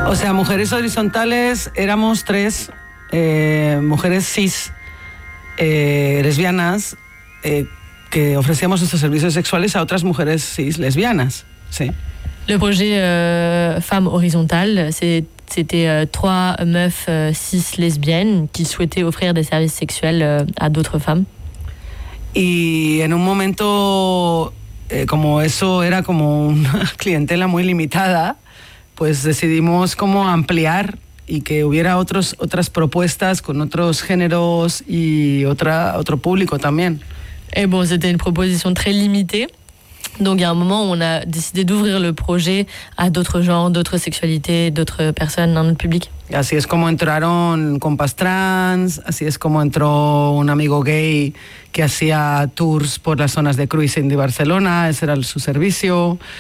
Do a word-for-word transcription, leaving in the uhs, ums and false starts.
O sea, Mujeres Horizontales éramos tres eh, mujeres cis eh, lesbianas eh, que ofrecíamos estos servicios sexuales a otras mujeres cis lesbianas. Sí. Le projet euh, Femmes Horizontales, c'est, c'était euh, trois meufs euh, cis lesbiennes qui souhaitaient offrir des services sexuels euh, à d'autres femmes. Y en un momento, eh, como eso era como una clientela muy limitada, pues decidimos como ampliar y que hubiera otros, otras propuestas con otros géneros y otra, otro público también. Et bon, c'était une proposition très limitée. Donc, il y a un moment où on a décidé d'ouvrir le projet à d'autres genres, d'autres sexualités, d'autres personnes dans notre public. Y así es como entraron compas trans, así es como entró un amigo gay que hacía tours por las zonas de cruising de Barcelona, ese era su servicio.